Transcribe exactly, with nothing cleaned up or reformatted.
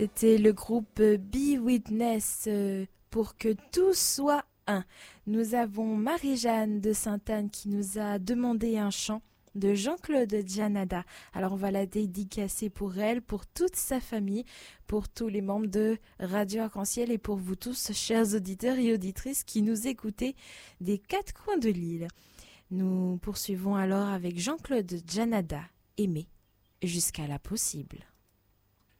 C'était le groupe Be Witness euh, pour que tout soit un. Nous avons Marie-Jeanne de Sainte-Anne qui nous a demandé un chant de Jean-Claude Gianada. Alors on va la dédicacer pour elle, pour toute sa famille, pour tous les membres de Radio Arc-en-Ciel et pour vous tous, chers auditeurs et auditrices qui nous écoutez des quatre coins de l'île. Nous poursuivons alors avec Jean-Claude Gianada, Aimer jusqu'à la possible.